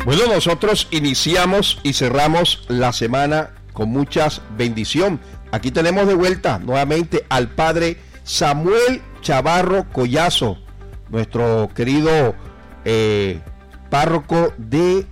Bueno, nosotros iniciamos y cerramos la semana con muchas bendición. Aquí tenemos de vuelta nuevamente al padre Samuel Chavarro Collazo, nuestro querido párroco de...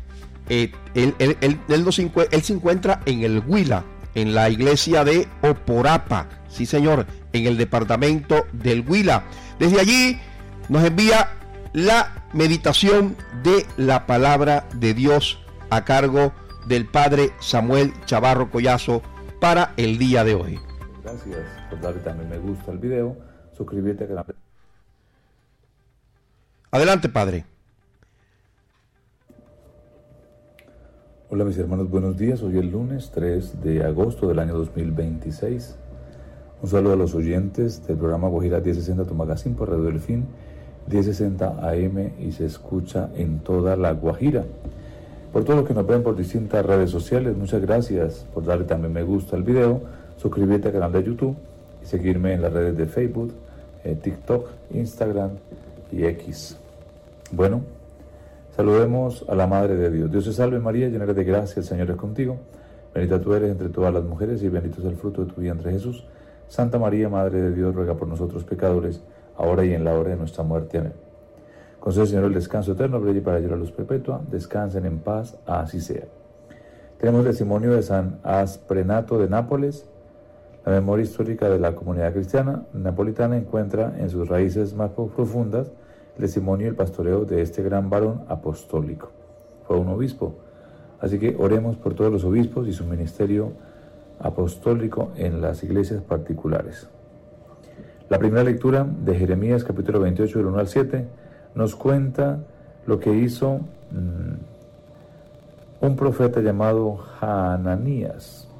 él se encuentra en el Huila, en la iglesia de Oporapa, sí señor, en el departamento del Huila. Desde allí nos envía la meditación de la palabra de Dios a cargo del padre Samuel Chavarro Collazo para el día de hoy. Gracias por darle también me gusta al video, suscribirte al canal. Adelante, padre. Hola mis hermanos, buenos días. Hoy es el lunes 3 de agosto del año 2026. Un saludo a los oyentes del programa Guajira 1060 Tu Magazine por Radio Delfín 1060 AM y se escucha en toda la Guajira. Por todos los que nos ven por distintas redes sociales, muchas gracias por darle también me gusta al video, suscribirte al canal de YouTube y seguirme en las redes de Facebook, TikTok, Instagram y X. Bueno, saludemos a la Madre de Dios. Dios te salve María, llena eres de gracia, el Señor es contigo. Bendita tú eres entre todas las mujeres y bendito es el fruto de tu vientre Jesús. Santa María, Madre de Dios, ruega por nosotros pecadores, ahora y en la hora de nuestra muerte. Amén. Concede, Señor, el descanso eterno, brille para llevar a luz perpetua. Descansen en paz, así sea. Tenemos el testimonio de San Asprenato de Nápoles. La memoria histórica de la comunidad cristiana napolitana encuentra en sus raíces más profundas el testimonio y el pastoreo de este gran varón apostólico. Fue un obispo. Así que oremos por todos los obispos y su ministerio apostólico en las iglesias particulares. La primera lectura de Jeremías capítulo 28 del 1 al 7 nos cuenta lo que hizo un profeta llamado Hananías.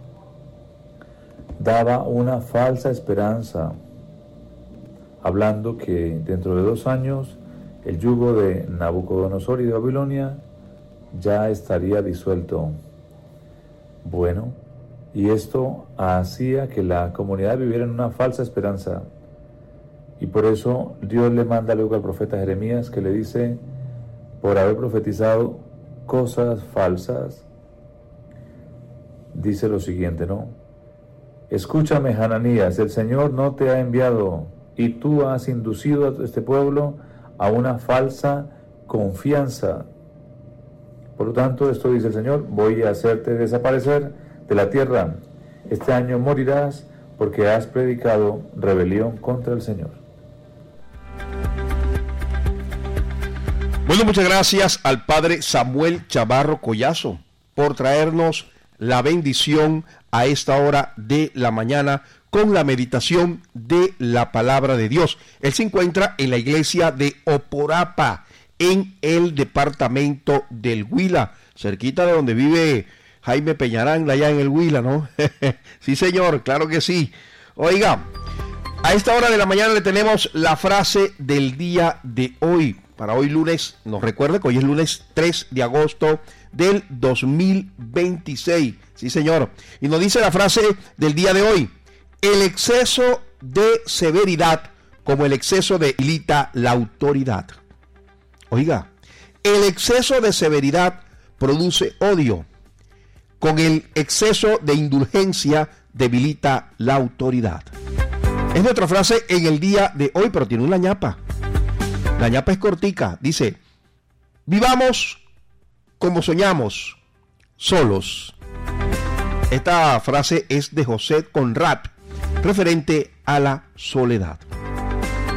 Daba una falsa esperanza, hablando que dentro de 2 años el yugo de Nabucodonosor y de Babilonia ya estaría disuelto. Bueno, y esto hacía que la comunidad viviera en una falsa esperanza. Y por eso Dios le manda luego al profeta Jeremías que le dice, por haber profetizado cosas falsas, dice lo siguiente, ¿no? Escúchame, Hananías, el Señor no te ha enviado y tú has inducido a este pueblo a una falsa confianza. Por lo tanto, esto dice el Señor, voy a hacerte desaparecer de la tierra. Este año morirás porque has predicado rebelión contra el Señor. Bueno, muchas gracias al padre Samuel Chavarro Collazo por traernos la bendición a esta hora de la mañana con la meditación de la palabra de Dios. Él se encuentra en la iglesia de Oporapa, en el departamento del Huila, cerquita de donde vive Jaime Peñarán, allá en el Huila, ¿no? Sí, señor, claro que sí. Oiga, a esta hora de la mañana le tenemos la frase del día de hoy. Para hoy lunes, nos recuerda que hoy es lunes 3 de agosto del 2026. Sí, señor. Y nos dice la frase del día de hoy. El exceso de severidad como el exceso debilita la autoridad. Oiga, el exceso de severidad produce odio. Con el exceso de indulgencia debilita la autoridad. Es nuestra frase en el día de hoy, pero tiene una ñapa. La ñapa es cortica. Dice, vivamos como soñamos, solos. Esta frase es de José Conrad, referente a la soledad.